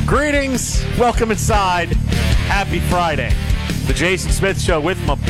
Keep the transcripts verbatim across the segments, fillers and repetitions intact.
Greetings. Welcome inside. Happy Friday. The Jason Smith Show with my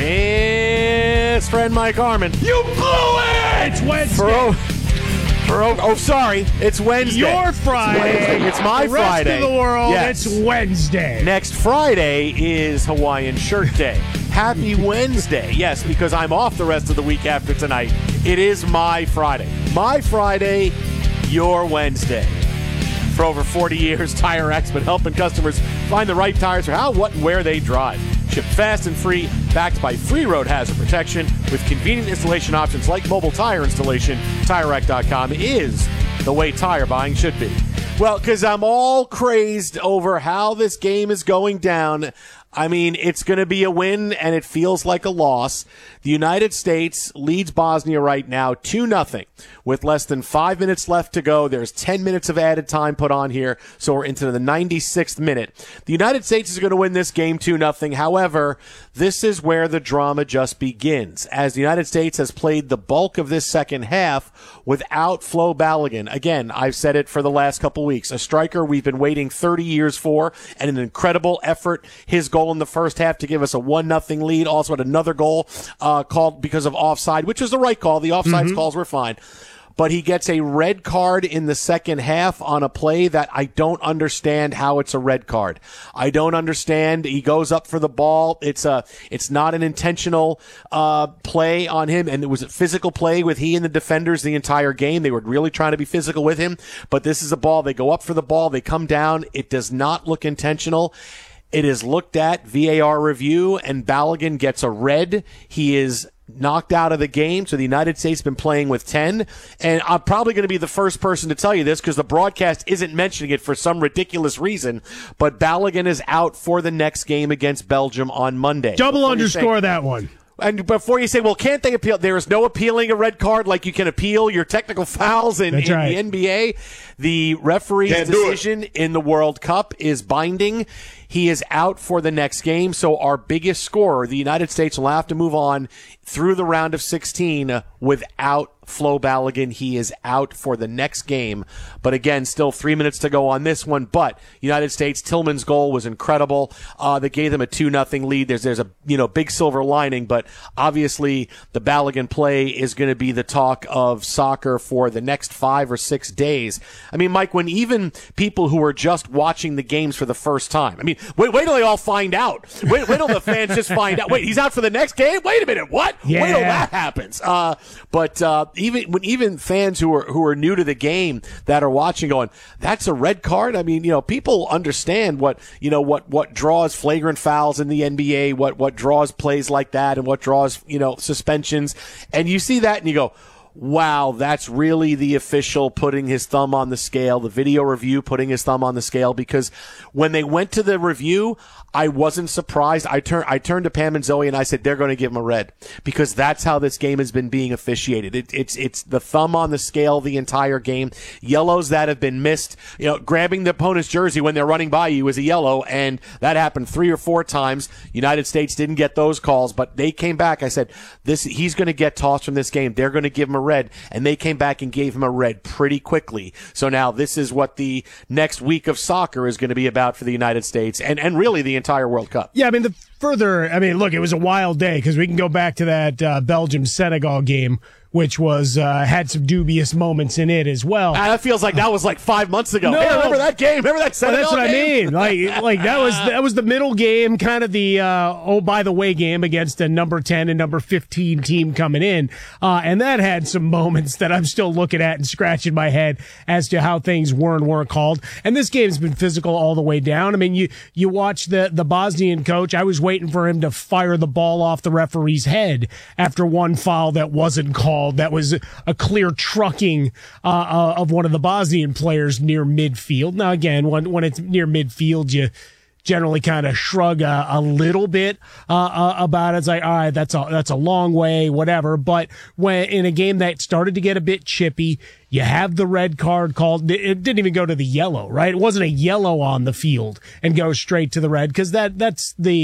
best friend Mike Harmon. You blew it! It's Wednesday. For, oh, for, oh, oh, sorry. It's Wednesday. Your Friday. It's, Wednesday. It's my the rest Friday. Of the world, yes. It's Wednesday. Next Friday is Hawaiian Shirt Day. Happy Wednesday. Yes, because I'm off the rest of the week after tonight. It is my Friday. My Friday, your Wednesday. For over forty years, TireX been helping customers find the right tires for how, what, and where they drive. Shipped fast and free, backed by free road hazard protection with convenient installation options like mobile tire installation. Tire Rack dot com is the way tire buying should be. Well, because I'm all crazed over how this game is going down. I mean, it's going to be a win, and it feels like a loss. The United States leads Bosnia right now two nothing with less than five minutes left to go. There's ten minutes of added time put on here, so we're into the ninety-sixth minute. The United States is going to win this game two nothing. However, this is where the drama just begins, as the United States has played the bulk of this second half without Flo Balogun. Again, I've said it for the last couple weeks, a striker we've been waiting thirty years for, and an incredible effort. His goal in the first half to give us a one nothing lead. Also had another goal uh, called because of offside, which was the right call. The offsides mm-hmm. calls were fine. But he gets a red card in the second half on a play that I don't understand how it's a red card. I don't understand. He goes up for the ball. It's a, it's not an intentional uh, play on him, and it was a physical play with he and the defenders the entire game. They were really trying to be physical with him, but this is a ball. They go up for the ball. They come down. It does not look intentional. It is looked at, V A R review, and Balogun gets a red. He is knocked out of the game, so the United States has been playing with ten. And I'm probably going to be the first person to tell you this because the broadcast isn't mentioning it for some ridiculous reason, but Balogun is out for the next game against Belgium on Monday. Double underscore say, that one. And before you say, well, can't they appeal? There is no appealing a red card like you can appeal your technical fouls in, in right. the N B A. The referee's Can't decision in the World Cup is binding. He is out for the next game, so our biggest scorer, the United States, will have to move on through the round of sixteen without Flo Balogun. He is out for the next game. But again, still three minutes to go on this one. But United States, Tillman's goal was incredible. Uh, that gave them a two nothing lead. There's there's a you know big silver lining, but obviously the Balogun play is going to be the talk of soccer for the next five or six days. I mean, Mike, when even people who are just watching the games for the first time, I mean, wait, wait till they all find out. Wait, wait till the fans just find out. Wait, he's out for the next game? Wait a minute, what? Yeah. Wait till that happens. Uh, but uh, even when even fans who are who are new to the game that are watching, going, that's a red card. I mean, you know, people understand what you know what what draws flagrant fouls in the N B A, what what draws plays like that, and what draws you know suspensions. And you see that, and you go, wow, that's really the official putting his thumb on the scale, the video review putting his thumb on the scale, because when they went to the review, I wasn't surprised. I turned I turned to Pam and Zoe and I said, they're going to give him a red, because that's how this game has been being officiated. It, it's it's the thumb on the scale the entire game. Yellows that have been missed, you know, grabbing the opponent's jersey when they're running by you is a yellow, and that happened three or four times. United States didn't get those calls, but they came back. I said, this he's going to get tossed from this game. They're going to give him a red, and they came back and gave him a red pretty quickly. So now this is what the next week of soccer is going to be about for the United States, and, and really the entire World Cup. Yeah, I mean, the further, I mean, look, it was a wild day, because we can go back to that uh, Belgium-Senegal game, which was uh, had some dubious moments in it as well. Ah, that feels like that was like five months ago. No, hey, remember that game? Remember that Senegal well, that's what game? I mean. Like, like that was that was the middle game, kind of the uh, oh by the way game against a number ten and number fifteen team coming in, uh, and that had some moments that I'm still looking at and scratching my head as to how things were and weren't called. And this game's been physical all the way down. I mean, you you watch the the Bosnian coach. I was waiting for him to fire the ball off the referee's head after one foul that wasn't called. That was a clear trucking uh, uh, of one of the Bosnian players near midfield. Now, again, when when it's near midfield, you generally kind of shrug a, a little bit uh, uh, about it. It's like, all right, that's a that's a long way, whatever. But when in a game that started to get a bit chippy, you have the red card called. It didn't even go to the yellow, right? It wasn't a yellow on the field and go straight to the red, because that that's the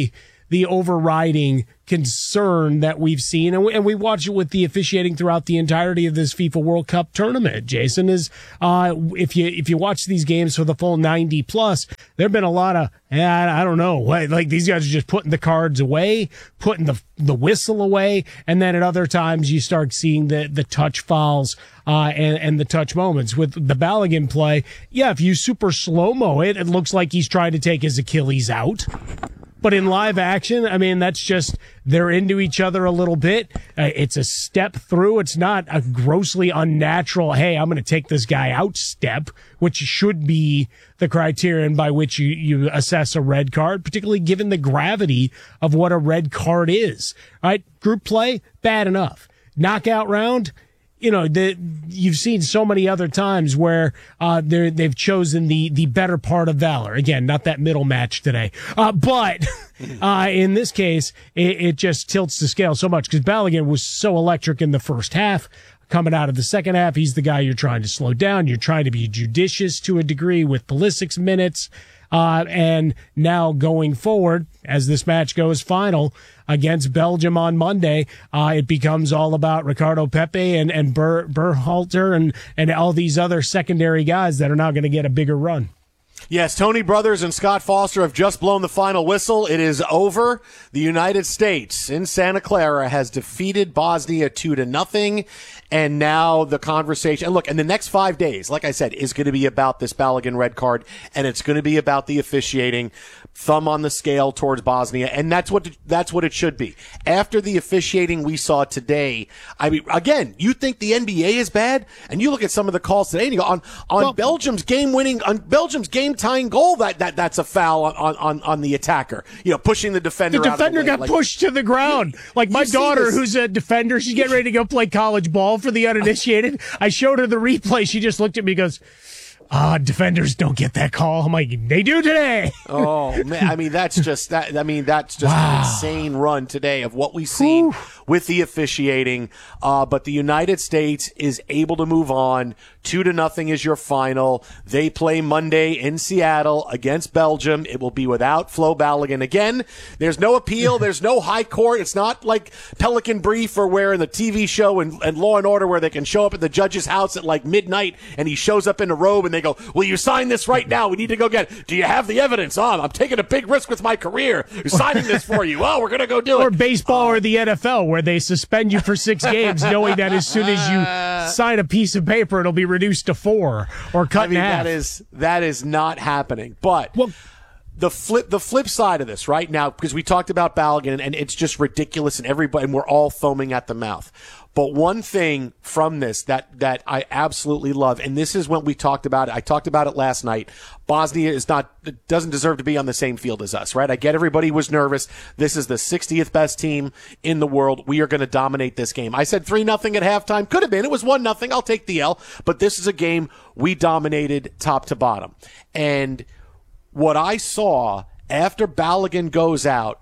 the overriding concern that we've seen, and we, and we watch it with the officiating throughout the entirety of this FIFA World Cup tournament. Jason, is uh, if you if you watch these games for the full ninety plus, there've been a lot of eh, I don't know, like these guys are just putting the cards away, putting the the whistle away, and then at other times you start seeing the the touch fouls uh, and and the touch moments with the Balogun play. Yeah, if you super slow mo it, it looks like he's trying to take his Achilles out. But in live action, I mean, that's just, they're into each other a little bit. Uh, it's a step through. It's not a grossly unnatural, hey, I'm going to take this guy out step, which should be the criterion by which you, you assess a red card, particularly given the gravity of what a red card is. All right, group play, bad enough. Knockout round, you know, the, you've seen so many other times where uh, they're, they've chosen the, the better part of valor. Again, not that middle match today. Uh, but uh, in this case, it, it just tilts the scale so much because Balogun was so electric in the first half. Coming out of the second half, he's the guy you're trying to slow down. You're trying to be judicious to a degree with Pulisic's minutes. Uh, and now going forward, as this match goes final against Belgium on Monday, uh, it becomes all about Ricardo Pepi and, and Ber, Berhalter and, and all these other secondary guys that are now going to get a bigger run. Yes, Tony Brothers and Scott Foster have just blown the final whistle. It is over. The United States in Santa Clara has defeated Bosnia two to nothing. And now the conversation, and look, and the next five days, like I said, is going to be about this Balogun red card, and it's going to be about the officiating, thumb on the scale towards Bosnia, and that's what that's what it should be. After the officiating we saw today, I mean, again, you think the N B A is bad, and you look at some of the calls today, and you go on on well, Belgium's game-winning, on Belgium's game-tying goal, that that that's a foul on on on the attacker, you know, pushing the defender. The out defender of the way. got like, pushed to the ground. You, like my daughter, who's a defender, she's getting ready to go play college ball for the uninitiated. I showed her the replay. She just looked at me and goes, ah, defenders don't get that call. I'm like, they do today. Oh, man. I mean, that's just that. I mean, that's just wow. an insane run today of what we've seen Whew. with the officiating. Uh, but the United States is able to move on. Two to nothing is your final. They play Monday in Seattle against Belgium. It will be without Flo Balogun again. There's no appeal. There's no high court. It's not like Pelican Brief or where in the T V show and, and Law and Order where they can show up at the judge's house at like midnight and he shows up in a robe and they go, will you sign this right now? We need to go get it. Do you have the evidence? Oh, I'm taking a big risk with my career. We're signing this for you. Oh, we're going to go do it. Or baseball uh, or the N F L where they suspend you for six games knowing that as soon as you sign a piece of paper, it'll be reduced to four or cut I mean, in half. That is, that is not happening. But well, the flip, the flip side of this right now, because we talked about Balogun and it's just ridiculous and everybody, and we're all foaming at the mouth. But one thing from this that, that I absolutely love, and this is when we talked about it. I talked about it last night. Bosnia is not, doesn't deserve to be on the same field as us, right? I get everybody was nervous. This is the sixtieth best team in the world. We are going to dominate this game. I said three nothing at halftime. Could have been. It was one nothing. I'll take the L. But this is a game we dominated top to bottom. And what I saw after Balogun goes out,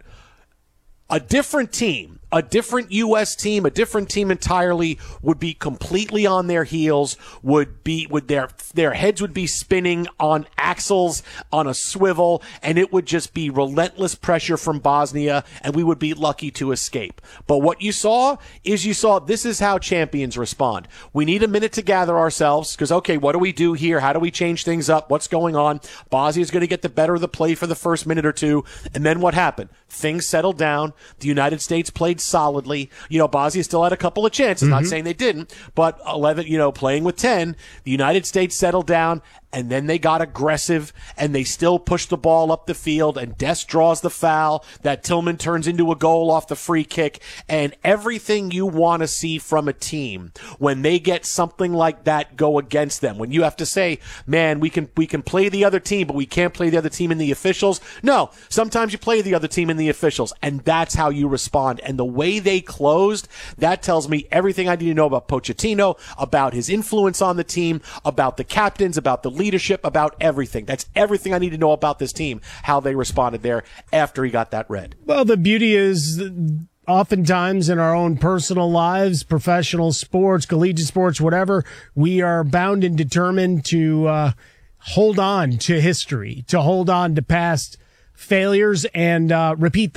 a different team, a different U S team, a different team entirely would be completely on their heels, would be, would their, their heads would be spinning on axles on a swivel, and it would just be relentless pressure from Bosnia, and we would be lucky to escape. But what you saw is you saw this is how champions respond. We need a minute to gather ourselves, because, okay, what do we do here? How do we change things up? What's going on? Bosnia's going to get the better of the play for the first minute or two, and then what happened? Things settled down. The United States played solidly. You know, Bosnia still had a couple of chances. Mm-hmm. Not saying they didn't, but eleven, you know, playing with ten, the United States settled down. And then they got aggressive, and they still pushed the ball up the field, and Dest draws the foul. That Tillman turns into a goal off the free kick. And everything you want to see from a team when they get something like that go against them. When you have to say, man, we can we can play the other team, but we can't play the other team in the officials. No, sometimes you play the other team in the officials, and that's how you respond. And the way they closed, that tells me everything I need to know about Pochettino, about his influence on the team, about the captains, about the leaders. Leadership, about everything. That's everything I need to know about this team, how they responded there after he got that red. Well, the beauty is oftentimes in our own personal lives, professional sports, collegiate sports, whatever, we are bound and determined to uh, hold on to history, to hold on to past failures and uh, repeat them.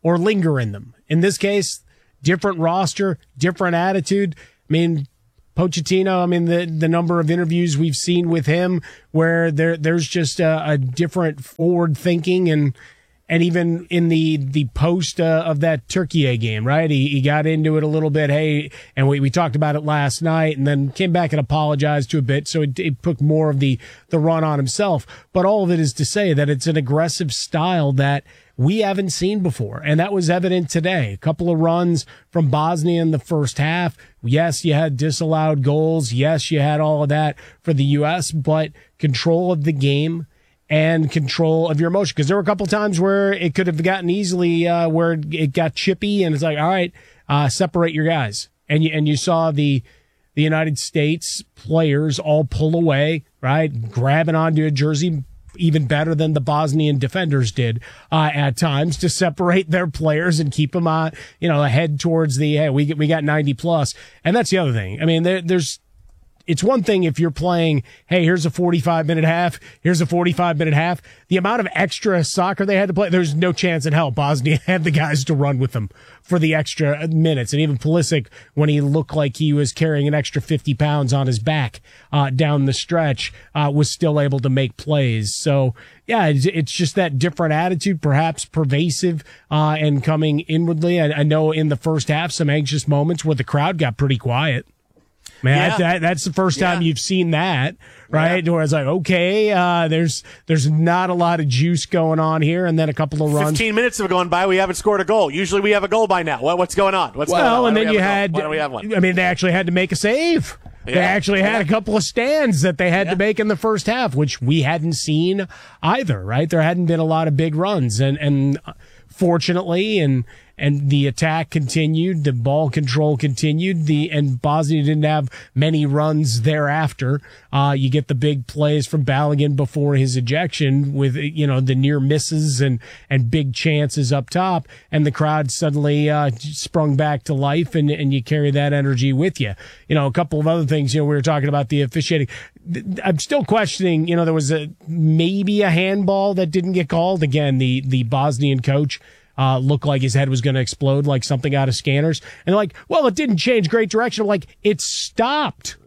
or linger in them. In this case, different roster, different attitude. I mean, Pochettino, I mean, the, the number of interviews we've seen with him where there there's just a, a different forward thinking, and and even in the the post uh, of that Turkey game, right? He he got into it a little bit, hey, and we, we talked about it last night, and then came back and apologized to a bit, so it, it took more of the the run on himself. But all of it is to say that it's an aggressive style that we haven't seen before, and that was evident today. A couple of runs from Bosnia in the first half. Yes, you had disallowed goals. Yes, you had all of that for the U S, but control of the game and control of your emotion. Because there were a couple times where it could have gotten easily uh, where it got chippy, and it's like, all right, uh, separate your guys. And you and you saw the the United States players all pull away, right, grabbing onto a jersey, even better than the Bosnian defenders did uh, at times, to separate their players and keep them on, you know, ahead towards the, hey, we get, we got ninety plus. And that's the other thing. I mean, there, there's, it's one thing if you're playing, hey, here's a forty-five minute half, here's a forty-five minute half. The amount of extra soccer they had to play, there's no chance in hell Bosnia had the guys to run with them for the extra minutes. And even Pulisic, when he looked like he was carrying an extra fifty pounds on his back uh, down the stretch, uh, was still able to make plays. So, yeah, it's, it's just that different attitude, perhaps pervasive uh, and coming inwardly. I, I know in the first half, some anxious moments where the crowd got pretty quiet. Man, yeah. that, that, that's the first time yeah. you've seen that, right? Yeah. Where it's like, okay, uh, there's there's not a lot of juice going on here, and then a couple of runs. Fifteen minutes have gone by. We haven't scored a goal. Usually, we have a goal by now. What, what's going on? What's well, going on? and then you we had. Why don't we have one? I mean, they actually had to make a save. Yeah. They actually had a couple of stands that they had yeah. to make in the first half, which we hadn't seen either. Right? There hadn't been a lot of big runs, and and fortunately, and. And the attack continued, the ball control continued, the and Bosnia didn't have many runs thereafter. Uh, you get the big plays from Balogun before his ejection with, you know, the near misses and, and big chances up top, and the crowd suddenly uh, sprung back to life, and, and you carry that energy with you. You know, a couple of other things, you know, we were talking about the officiating. I'm still questioning, you know, there was a maybe a handball that didn't get called. Again, the, the Bosnian coach Uh, looked like his head was going to explode like something out of Scanners. And they're like, well, it didn't change great direction. I'm like, it stopped.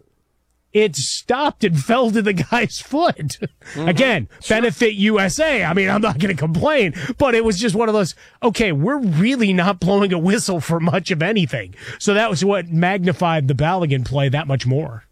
It stopped and fell to the guy's foot. Mm-hmm. Again, sure. Benefit U S A. I mean, I'm not going to complain, but it was just one of those, okay, we're really not blowing a whistle for much of anything. So that was what magnified the Balogun play that much more.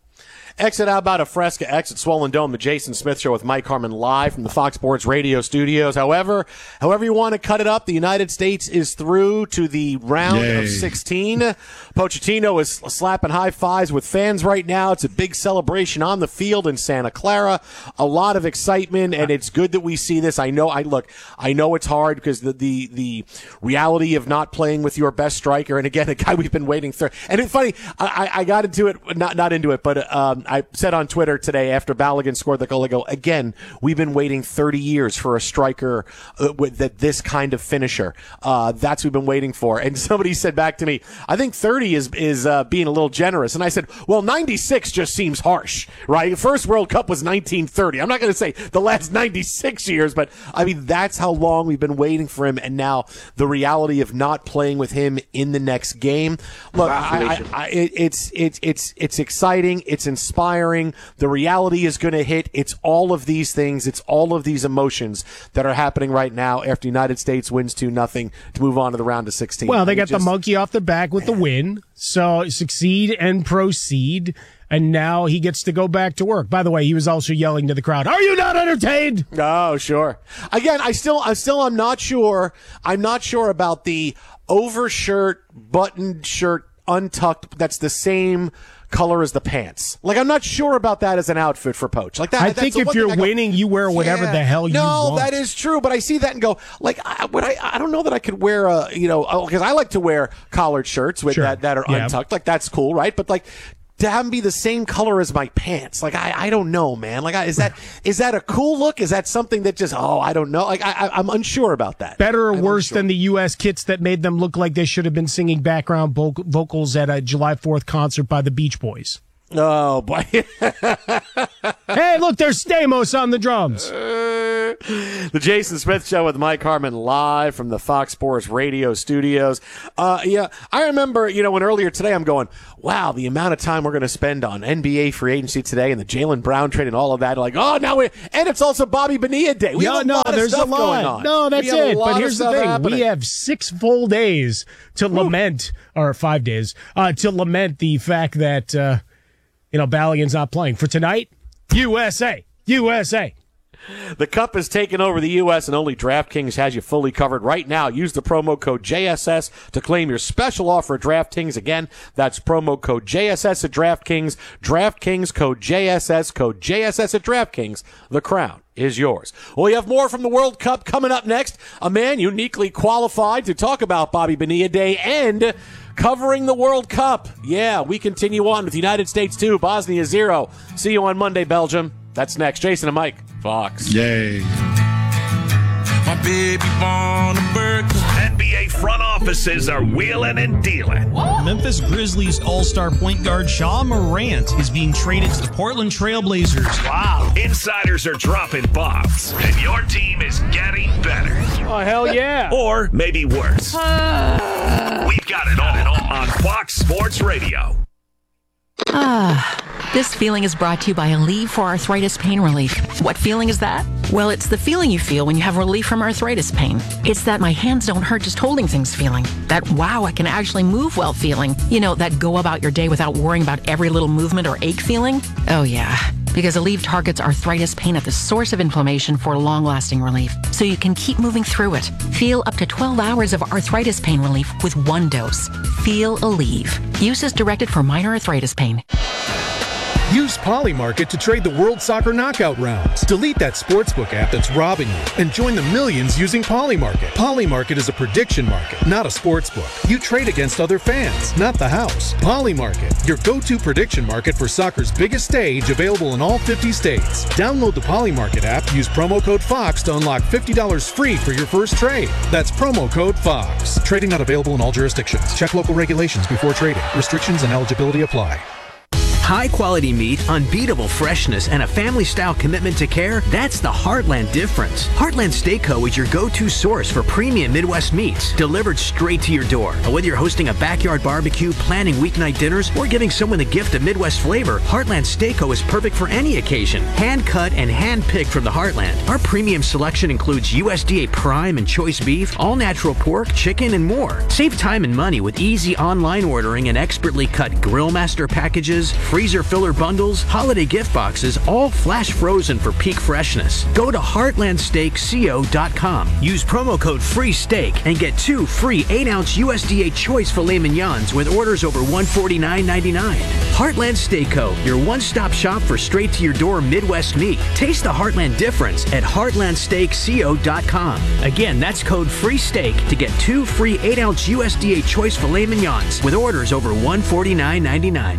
Exit How About a Fresca, exit Swollen Dome, the Jason Smith Show with Mike Harmon live from the Fox Sports Radio studios. However, however you want to cut it up, the United States is through to the round Yay. of sixteen. Pochettino is slapping high fives with fans right now. It's a big celebration on the field in Santa Clara. A lot of excitement, and it's good that we see this. I know, I look, I know it's hard because the the, the reality of not playing with your best striker, and again, a guy we've been waiting for. And it's funny, I, I got into it, not not into it, but um, I said on Twitter today after Balogun scored the goal, I go, again, we've been waiting thirty years for a striker uh, with that this kind of finisher. Uh, that's what we've been waiting for. And somebody said back to me, I think thirty is is uh, being a little generous. And I said, well, ninety-six just seems harsh, right? First World Cup was nineteen thirty. I'm not going to say the last ninety-six years, but I mean, that's how long we've been waiting for him. And now the reality of not playing with him in the next game. Look, I, I, I, it, it's, it's, it's, it's exciting. It's inspiring. Inspiring. The reality is going to hit. It's all of these things. It's all of these emotions that are happening right now after United States wins two nothing to move on to the round of sixteen. Well, they got just, the monkey off the back with the win. So succeed and proceed. And now he gets to go back to work. By the way, he was also yelling to the crowd, "Are you not entertained?" Oh, sure. Again, I still, I still, I'm not sure. I'm not sure about the overshirt, buttoned shirt, untucked. That's the same color as the pants. Like, I'm not sure about that as an outfit for Poach. Like that. I think if you're winning, go, you wear whatever yeah, the hell you no, want. No, that is true. But I see that and go, like, I, would I? I don't know that I could wear a, you know, because I like to wear collared shirts with sure. that that are yeah. untucked. Like, that's cool, right? But like, to have them be the same color as my pants, like I, I don't know, man. Like, I, is that is that a cool look? Is that something that just oh, I don't know. Like, I, I'm unsure about that. Better or I'm worse unsure. than the U S kits that made them look like they should have been singing background voc- vocals at a July fourth concert by the Beach Boys. Oh boy! Hey, look, there's Stamos on the drums. Uh, The Jason Smith Show with Mike Harmon live from the Fox Sports Radio studios. Uh, yeah, I remember, you know, when earlier today I'm going, wow, the amount of time we're going to spend on N B A free agency today and the Jaylen Brown trade and all of that. Like, oh, now we and it's also Bobby Bonilla Day. We yeah, have a no, lot of there's stuff a lot going on. No, that's it. But here's the thing: happening. We have six full days to Ooh. lament, or five days uh, to lament the fact that uh, you know Balogun's not playing for tonight. U S A, U S A. The Cup is taking over the U S and only DraftKings has you fully covered right now. Use the promo code J S S to claim your special offer at DraftKings. Again, that's promo code J S S at DraftKings. DraftKings code J S S, code J S S at DraftKings. The crown is yours. Well, we have more from the World Cup coming up next. A man uniquely qualified to talk about Bobby Bonilla Day and covering the World Cup. Yeah, we continue on with the United States two, Bosnia zero. See you on Monday, Belgium. That's next. Jason and Mike, Fox. Yay. My baby born a burger. N B A front offices are wheeling and dealing. What? Memphis Grizzlies all-star point guard Ja Morant is being traded to the Portland Trail Blazers. Wow. Insiders are dropping bombs, and your team is getting better. Oh, hell yeah. Or maybe worse. Uh... We've got it all on Fox Sports Radio. Ah, this feeling is brought to you by Aleve for Arthritis Pain Relief. What feeling is that? Well, it's the feeling you feel when you have relief from arthritis pain. It's that my hands don't hurt just holding things feeling. That wow, I can actually move well feeling. You know, that go about your day without worrying about every little movement or ache feeling. Oh yeah, because Aleve targets arthritis pain at the source of inflammation for long-lasting relief, so you can keep moving through it. Feel up to twelve hours of arthritis pain relief with one dose. Feel Aleve. Use is directed for minor arthritis pain. Use Polymarket to trade the World Soccer Knockout rounds. Delete that sportsbook app that's robbing you and join the millions using Polymarket. Polymarket is a prediction market, not a sportsbook. You trade against other fans, not the house. Polymarket, your go-to prediction market for soccer's biggest stage, available in all fifty states. Download the Polymarket app, use promo code FOX to unlock fifty dollars free for your first trade. That's promo code FOX. Trading not available in all jurisdictions. Check local regulations before trading. Restrictions and eligibility apply. High-quality meat, unbeatable freshness, and a family-style commitment to care, that's the Heartland difference. Heartland Steak Co. is your go-to source for premium Midwest meats, delivered straight to your door. And whether you're hosting a backyard barbecue, planning weeknight dinners, or giving someone the gift of Midwest flavor, Heartland Steak Co. is perfect for any occasion. Hand-cut and hand-picked from the Heartland. Our premium selection includes U S D A prime and choice beef, all-natural pork, chicken, and more. Save time and money with easy online ordering and expertly cut Grill Master packages, freezer filler bundles, holiday gift boxes, all flash frozen for peak freshness. Go to heartland steak co dot com. Use promo code FREESTEAK and get two free eight ounce U S D A choice filet mignons with orders over one forty-nine ninety-nine. Heartland Steak Co., your one-stop shop for straight-to-your-door Midwest meat. Taste the Heartland difference at heartland steak co dot com. Again, that's code FREESTEAK to get two free eight ounce U S D A choice filet mignons with orders over one forty-nine ninety-nine.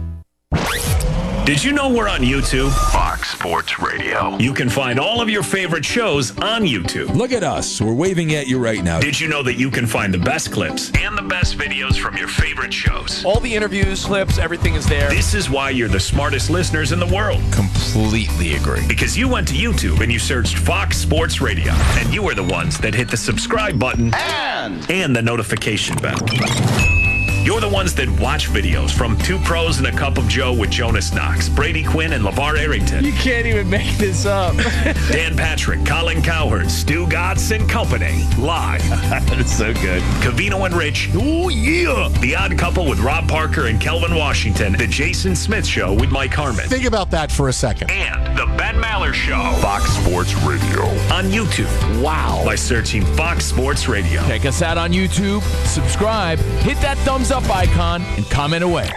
Did you know we're on YouTube? Fox Sports Radio. You can find all of your favorite shows on YouTube. Look at us. We're waving at you right now. Did you know that you can find the best clips and the best videos from your favorite shows? All the interviews, clips, everything is there. This is why you're the smartest listeners in the world. Completely agree. Because you went to YouTube and you searched Fox Sports Radio, and you were the ones that hit the subscribe button and, and the notification bell. You're the ones that watch videos from Two Pros and a Cup of Joe with Jonas Knox, Brady Quinn, and LeVar Arrington. You can't even make this up. Dan Patrick, Colin Cowherd, Stu Gatz and Company. Live. That's so good. Covino and Rich. Oh, yeah. The Odd Couple with Rob Parker and Kelvin Washington. The Jason Smith Show with Mike Harmon. Think about that for a second. And The Ben Maller Show. Fox Sports Radio. On YouTube. Wow. By searching Fox Sports Radio. Check us out on YouTube. Subscribe. Hit that thumbs up icon and comment away.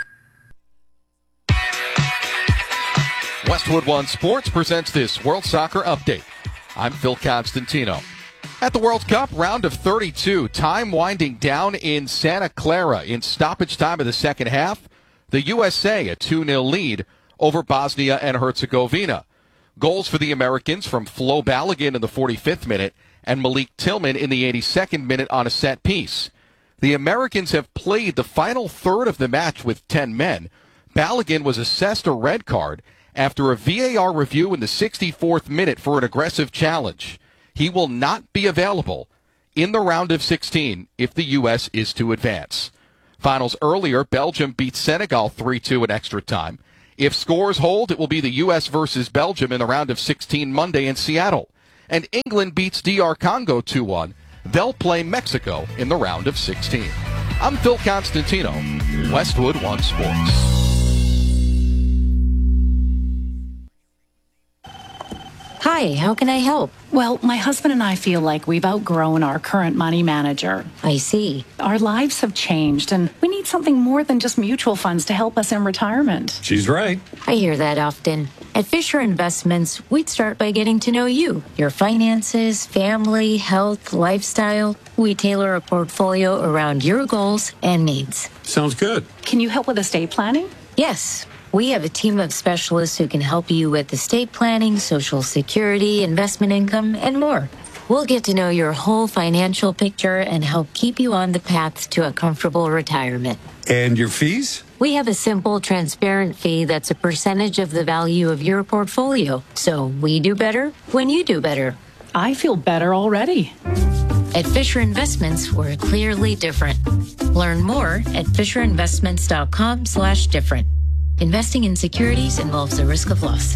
Westwood One Sports presents this World Soccer Update. I'm Phil Constantino. At the World Cup, round of thirty-two, time winding down in Santa Clara. In stoppage time of the second half, the U S A a two nil lead over Bosnia and Herzegovina. Goals for the Americans from Flo Balogun in the forty-fifth minute and Malik Tillman in the eighty-second minute on a set piece. The Americans have played the final third of the match with ten men. Balogun was assessed a red card after a V A R review in the sixty-fourth minute for an aggressive challenge. He will not be available in the round of sixteen if the U S is to advance. Finals earlier, Belgium beat Senegal three two in extra time. If scores hold, it will be the U S versus Belgium in the round of sixteen Monday in Seattle. And England beats D R Congo two one. They'll play Mexico in the round of sixteen. I'm Phil Constantino, Westwood One Sports. Hi, how can I help? Well, my husband and I feel like we've outgrown our current money manager. I see. Our lives have changed, and we need something more than just mutual funds to help us in retirement. She's right. I hear that often. At Fisher Investments, we'd start by getting to know you, your finances, family, health, lifestyle. We tailor a portfolio around your goals and needs. Sounds good. Can you help with estate planning? Yes. We have a team of specialists who can help you with estate planning, Social Security, investment income, and more. We'll get to know your whole financial picture and help keep you on the path to a comfortable retirement. And your fees? We have a simple, transparent fee that's a percentage of the value of your portfolio. So we do better when you do better. I feel better already. At Fisher Investments, we're clearly different. Learn more at fisherinvestments.com slash different. Investing in securities involves a risk of loss.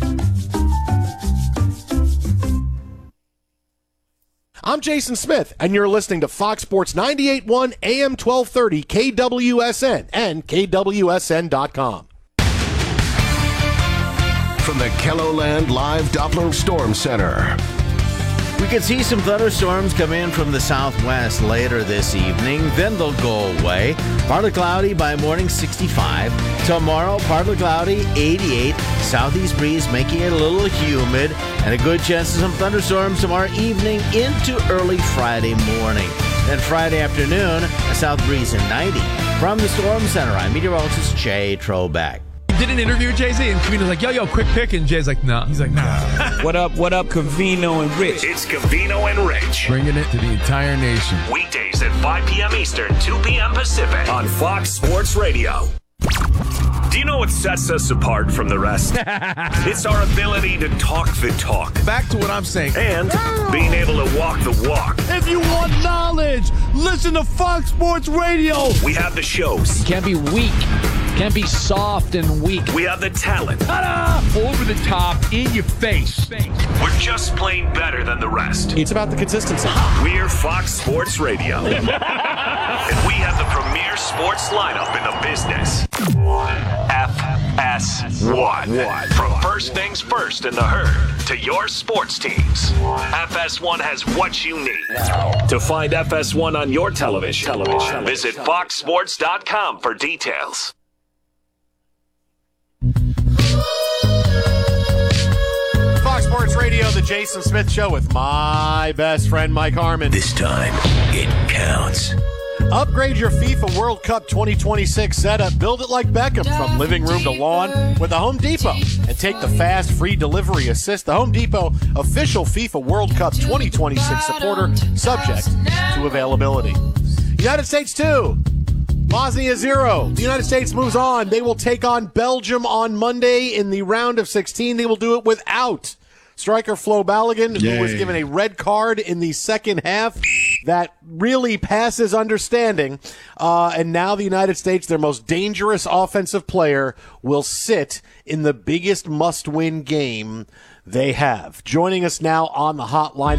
I'm Jason Smith, and you're listening to Fox Sports ninety-eight point one A M twelve thirty K W S N and K W S N dot com. From the KELOLAND Live Doppler Storm Center. We could see some thunderstorms come in from the southwest later this evening. Then they'll go away. Partly cloudy by morning, sixty-five. Tomorrow, partly cloudy, eighty-eight. Southeast breeze making it a little humid. And a good chance of some thunderstorms tomorrow evening into early Friday morning. Then Friday afternoon, a south breeze in ninety. From the Storm Center, I'm meteorologist Jay Trobeck. Did an interview with Jay-Z, and Cavino's like, yo, yo, quick pick, and Jay's like, nah. He's like, nah. What up, what up, Cavino and Rich? It's Cavino and Rich. Bringing it to the entire nation. Weekdays at five p.m. Eastern, two p.m. Pacific on Fox Sports Radio. Do you know what sets us apart from the rest? It's our ability to talk the talk. Back to what I'm saying. And being able to walk the walk. If you want knowledge, listen to Fox Sports Radio. We have the shows. You can't be weak. Can't be soft and weak. We have the talent. Ta-da! Over the top, in your face. We're just plain better than the rest. It's about the consistency. We're Fox Sports Radio. And we have the premier sports lineup in the business. F S one. From first things first in the herd to your sports teams. F S one has what you need. To find F S one on your television, television. visit fox sports dot com for details. Fox Sports Radio, the Jason Smith Show with my best friend Mike Harmon. This time, it counts. Upgrade your FIFA World Cup twenty twenty-six setup. Build it like Beckham from living room to lawn with the Home Depot. And take the fast, free delivery assist. The Home Depot, official FIFA World Cup twenty twenty-six supporter, subject to availability. United States two, Bosnia zero. The United States moves on. They will take on Belgium on Monday in the round of sixteen. They will do it without striker Flo Balogun, Yay. who was given a red card in the second half. That really passes understanding. Uh, and now the United States, their most dangerous offensive player, will sit in the biggest must-win game they have. Joining us now on the hotline.